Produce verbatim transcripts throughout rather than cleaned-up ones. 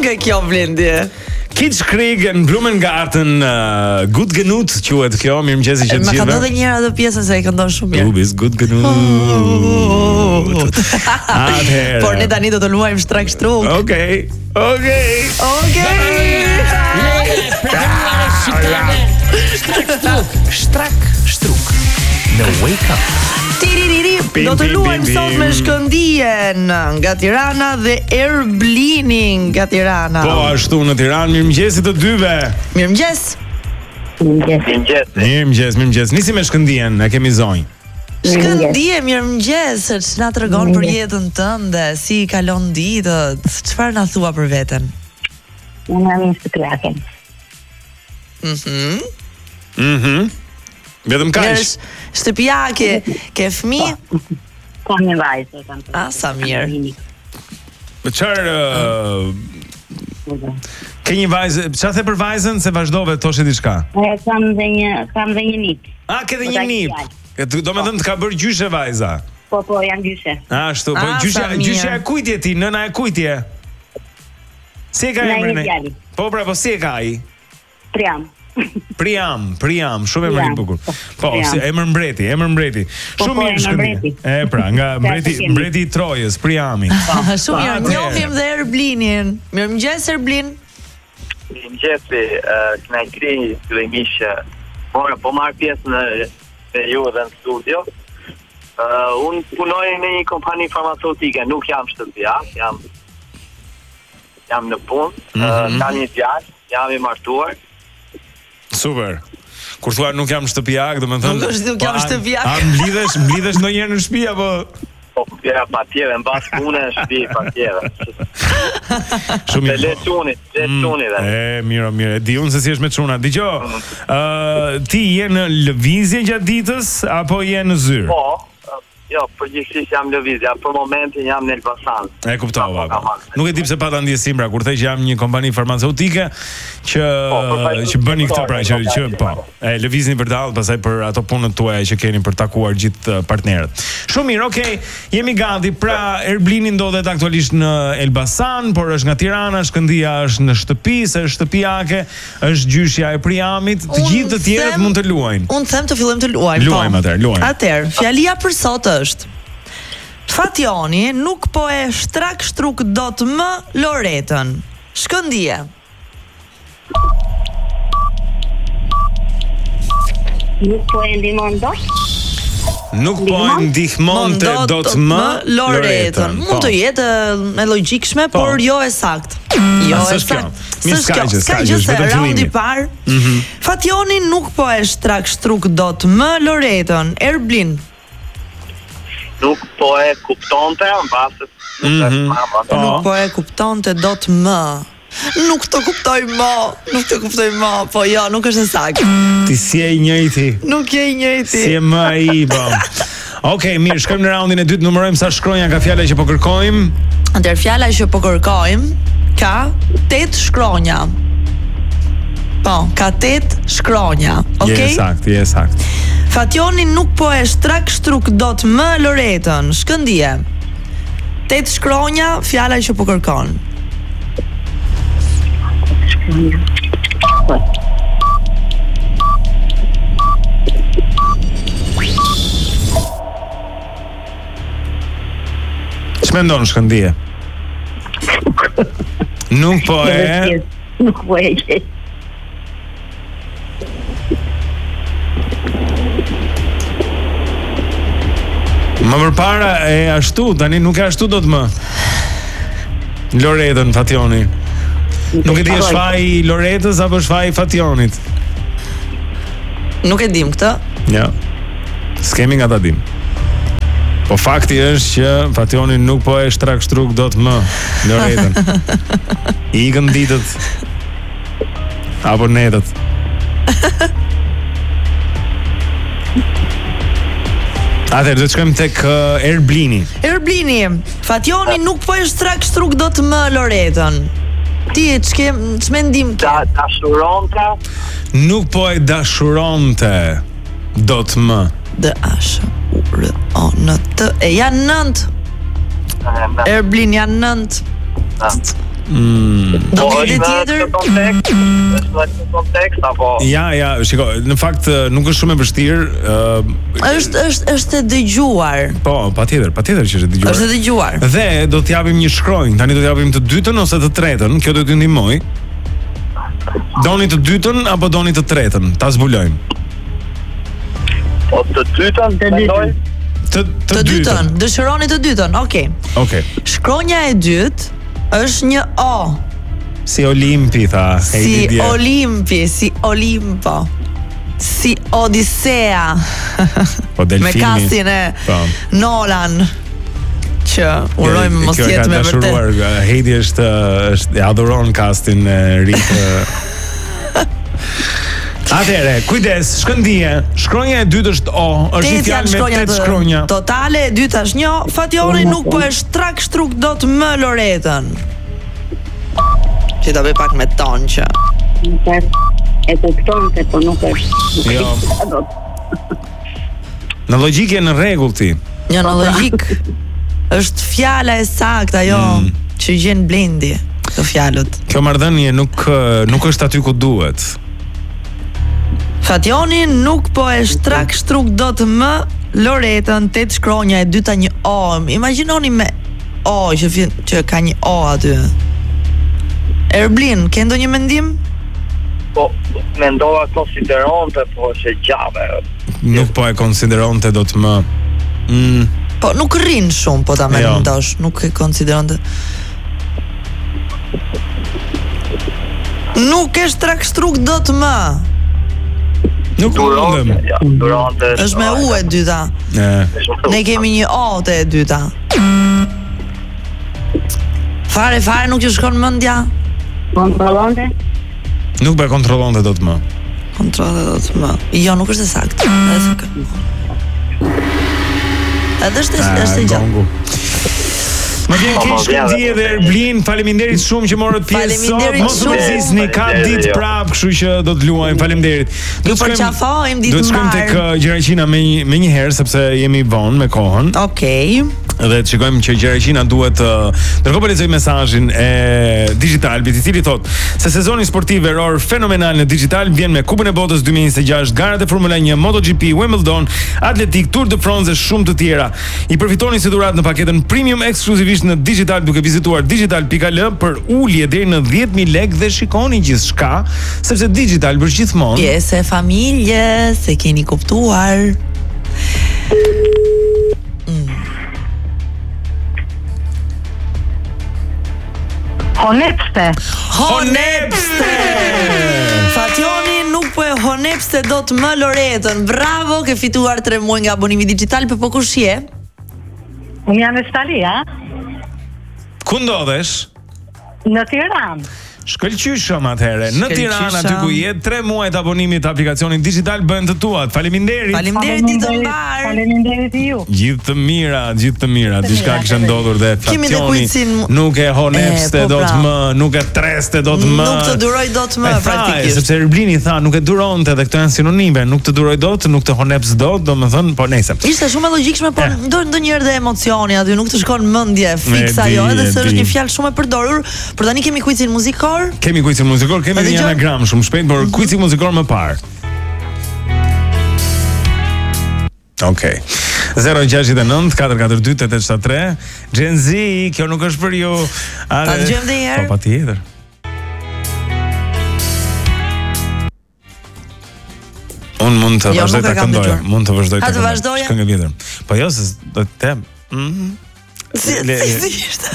nga kjo Blendi? Kitschkrieg në Blumengarten, uh, Gut Genut quhet kjo, mirëmëngjesi që të gjithëve. Më ka dhënë edhe njëra atë pjesën se e këndon shumë mirë. Du bist gut genug. Atëherë. Por ne tani do të luajmë shtrak shtruk. Okej. Okej. Okej. Shtrak struk, shtrak struk. Në Wake Up. Tiririri, Bim, do të bim, luajmë bim, sot bim. me Shkëndijën nga Tirana dhe Erblinin nga Tirana. Po ashtu në Tiranë, mirëmëngjesi të dyve. Mirëmëngjes. Mirëmëngjes. Mirëmëngjes, mirëmëngjes. Nisi me Shkëndijën, e kemi zonjë. Shkëndije, mirëmëngjes, ç'na tregon për jetën tënde, si i kalon ditët, çfarë na thua për veten? Unë jam një shtëpiake. Mhm. Mhm. Vetëm kaq. Jesh shtëpiake, ke fëmijë? Kam një vajzë, kam. Ah, sa mirë. Çfarë uh, ke një vajzë, çfarë the për vajzën se vazhdove të thoshe diçka? E kam dhe një, kam dhe një nip. A, ke dhe një nip. E, Do me thënë të ka bërë gjyshe vajza. Po, po, janë gjyshe. Ashtu, po Ah, gjysha, sa mirë. gjysha e kujtje ti, nëna e kujtje. Si e ka Nëna e emrin? një djali. Po, pra, po si e ka ai? Priam. Priam, Priam, shumë emër i Priam. bukur. Po, Priam. si emër mbreti, emër mbreti. Po, Shumë po, mirë emër Shkëndija. mbreti. E pra, nga mbreti, kemi. mbreti i Trojës, Priami. Shumë mirë, Atëherë. njohim dhe Erblinin. Mirëmëngjes Erblin. Mirëmëngjesi, kënaqësi fillimisht po po marr pjesë në periudhën studio. Uh, unë punoj në një kompani farmaceutike, nuk jam shtëpiak, jam jam në punë, uh, kam një djalë, jam i martuar. Super. Kur thua nuk jam shtëpiak, do të thënë. Nuk është nuk jam po, a- shtëpiak. A mblidhesh, mblidhesh ndonjëherë në shtëpi apo? Po, ja, pa tjeve, në basë punë në shtëpi, pa tjeve. Shumë Dhe mirë. le çuni, le çuni dhe. E, mirë, mirë. E di unë se si është me çuna. Dgjoj. Ë, ti je në lëvizje gjatë ditës apo je në zyrë? Po, jo, përgjithsisht jam lëvizja, për momentin jam në Elbasan. E kuptova. Apo, po. Nuk e di pse pata ndjesim pra kur the që jam një kompani farmaceutike që përfaqësues që bëni këtë pra që që kompani. po. E lëvizni vërtet pastaj për ato punët tuaja që keni për takuar gjithë partnerët. Shumë mirë, okay. Jemi gati. Pra Erblini ndodhet aktualisht në Elbasan, por është nga Tirana, Shkëndija është në shtëpi, se është shtëpiake, është gjyshja e Priamit, të Unë gjithë të tjerët them- mund të luajnë. Unë them të fillojmë të luajmë. Luajmë atëherë, luajmë. Atëherë, fjalia për sot është: Fatjoni nuk po e shtrak shtruk dot më Loretën. Shkëndije. Nuk po e ndihmon dot. Nuk po e ndihmonte dot më Loretën. Mund të jetë e logjikshme, Po. por jo e saktë. Jo Ah, e s'është kjo. saktë. Mirë, S'është s'ka kjo, gjë, s'ka s'ka gjë gjë, është se vetëm raundi fillimi. parë. Fatjoni nuk po e shtrak shtruk dot më Loretën. Erblin. Nuk po e kuptonte, në basë nuk është mama. Po. Nuk po e kuptonte dot më. Nuk të kuptoj më, nuk të kuptoj më, po jo, nuk është e saktë. Ti si e i njëjti. Nuk je i njëjti. Si e më ai, po. Okej, mirë, shkojmë në raundin e dytë, numërojmë sa shkronja ka fjala që po kërkojmë. Atëherë fjala që po kërkojmë ka tetë shkronja. Po, ka tetë shkronja. Okej? Je sakt, je sakt. Fatjoni nuk po e shtrak shtruk dot më Loretën. Shkëndije. Tetë shkronja, fjala që po kërkon. Ç'mendon Shkëndije? Nuk po e Nuk po e gjej. Më përpara e ashtu, tani nuk e ashtu dot më. Loretën Fatjoni. Nuk e di është faji i Loretës apo është faji i Fatjonit. Nuk e dim këtë. Jo. S'kemi nga ta dim. Po fakti është që Fatjoni nuk po e shtrak shtruk dot më Loretën. I ikën ditët apo netët. Atëherë do të shkojmë tek uh, Erblini. Erblini, Fatjoni nuk po e shtrak shtruk dot më Loretën. Ti ç'ke ç'mendim ke? Da, dashuronta, Nuk po e dashuronte dot më. D A S U R O N T. E janë nënt. e, Erblin janë nënt. Do Po, pyetje është në tjetër? këtë kontekst, është në këtë kontekst apo Ja, ja, shiko, në fakt ë, nuk është shumë e vështirë. ë, Është është është e dëgjuar. Po, patjetër, patjetër që është e dëgjuar. Është e dëgjuar. Dhe do t'japim një shkronjë. Tani do t'japim të dytën ose të tretën. Kjo do t'ju ndihmoj. Doni të dytën apo doni të tretën? Ta zbulojmë. po të dytën, Të mendoj? dytën. Të të, Të dytën, dëshironi të dytën. Okej. Okej. Shkronja e dytë është një O. Si Olimpi tha, Si Heidi dje. Olimpi, si Olimpo. Si Odisea. Po del Me filmi. kastin e Po. Nolan. Që urojmë mos Kjo e ka jetë me vërtet. dashuruar. Heidi është është e adhuron kastin e ri të Atëre, kujdes, shkëndije. Shkronja e dytë është O, është një Tetë janë fjalë me shkronja tetë të shkronja. totale, e dyta është një. Fationi nuk po e shtrak shtruk dot më Loretën. Që ta bëj pak me ton që. Nuk është e kuptonte, po nuk është. Nuk Jo. është do të- Në logjikë je në rregull ti. Një në logjik është fjala e saktë ajo Mm. që gjen Blendi këto fjalët. Kjo marrëdhënie nuk nuk është aty ku duhet. Fationi nuk po e shtrak shtruk dot më Loretën, tet shkronja e dyta një O. Imagjinoni me O që fin, që ka një O aty. Erblin, ke ndonjë mendim? Po, mendova konsideronte, po është e gjave. Nuk po e konsideronte dot më. Mm, Po nuk rrin shumë po ta Jo. mendosh, nuk e konsideron të. Nuk e shtrak shtruk dot më. nuk Durante, mundem. ja, durante. Është me U e dyta. E, Ne kemi një O te e dyta. Fare fare nuk që shkon mendja. Kontrollonte? nuk po e kontrollonte dot më. Kontrolle do të më. Jo, nuk është e saktë. Edhe kë- Edhe është Ah, është e gjatë. gongu. Më vjen Po, keq po, shkëndije vjen, dhe Erblin, faleminderit shumë që morët pjesë sot. Faleminderit Mos u shumë. mërzisni, ka Faleminderit, ditë jo. prap, kështu që do të luajmë. Faleminderit. Ju përqafojmë ditë Do të shkojmë tek uh, Gjeraqina me një- me një herë sepse jemi vonë me kohën. Okej. Dhe të shikojmë që Gjeraqina duhet uh, ndërkohë po lexoj mesazhin e Digital Bit, i cili thotë se sezoni sportiv veror fenomenal në Digital vjen me Kupën e Botës dy mijë njëzet e gjashtë, garat e Formula një, MotoGP, Wimbledon, Atletik, Tour de France dhe shumë të tjera. I përfitoni si dhuratë në paketën premium ekskluzivisht në Digital duke vizituar digital pikë al për ulje deri në dhjetë mijë lekë dhe shikoni gjithçka, sepse Digital për gjithmonë. Pjesë e familjes, se keni kuptuar. Honepste. Honepste! Fationi nuk po e honepste dot më Loretën. Bravo, ke fituar tre muaj nga abonimi digital, po po kush je? Unë jam e Stalia, Ku ndodhesh? në Tiranë. Shkëlqyshëm atëherë. Në Tiranë aty ku je, tre muaj të abonimit të aplikacionit digital bën të tuat. Faleminderit. Faleminderit ditë mbar. Faleminderit ju. Gjithë të mira, gjithë të mira. Diçka kishte ndodhur dhe Kemi dhe Fationi kujtësin- nuk e honepste E, po, dot pra. më, nuk e treste dot më. Nuk të duroj dot më E tha, praktikisht. sepse Erblini tha nuk e duronte dhe këto janë sinonime, nuk të duroj dot, nuk të honeps dot, domethënë, po nejse. Ishte shumë e logjikshme, po Eh. ndo ndonjëherë dhe emocioni aty nuk të shkon mendje fikse E di, ajo, edhe e se di. është një fjalë shumë e përdorur. Por tani kemi kuicin muzikor. Kemi kuicin muzikor, kemi Ma një dëgjoj. anagram shumë shpejt, por kuicin muzikor më parë. Okej. zero gjasht e nëntë katër katër dy tetë shtat tre. Gen Z, kjo nuk është për ju. Ta dëgjojmë edhe një herë? Po patjetër. Unë mund të Jo, vazhdoj nuk e ta kam këndoj. dëgjuar. Mund të vazhdoj ta Ha, të këndoj. vazhdoje? Shkëngë vjetër. Po jo, se do të them. Mhm. Si Le- si si ishte.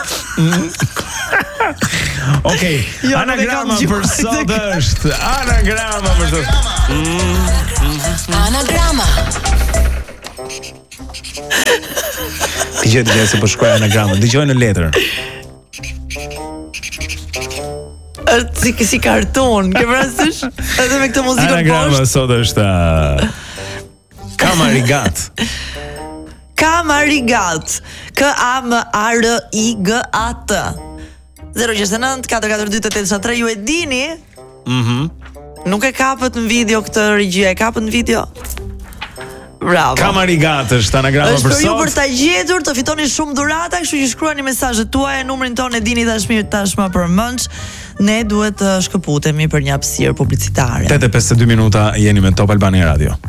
Okej, Jo, nuk e kam anagrama dëgjuar, për sot është. Anagrama për sot. Anagrama. Dëgjoj dëgjoj se po shkruaj anagrama. Dëgjoj në letër. Është si si karton, ke parasysh? Edhe me këtë muzikën Anagrama poshtë. sot është uh, Kamarigat. Kamarigat. K A M A R I G A T. zero gjasht e nëntë katër katër dy tetë shtat tre, ju e dini? Mhm. Nuk e kapët në video këtë regjia, e kapët në video. Bravo. Kamarigat është anagrama Është për për ju sot. për ta gjetur, të fitoni shumë dhurata, kështu që shkruani mesazhet tuaja, numrin tonë e dini tashmë tashmë përmendsh. Ne duhet të shkëputemi për një hapësirë publicitare. tetë e pesëdhjetë minuta jeni me Top Albania Radio.